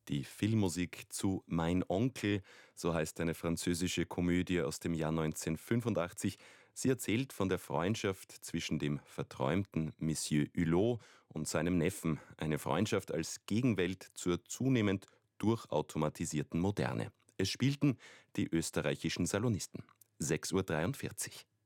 Die Filmmusik zu Mein Onkel, so heißt eine französische Komödie aus dem Jahr 1985. Sie erzählt von der Freundschaft zwischen dem verträumten Monsieur Hulot und seinem Neffen. Eine Freundschaft als Gegenwelt zur zunehmend durchautomatisierten Moderne. Es spielten die österreichischen Salonisten. 6:43 Uhr.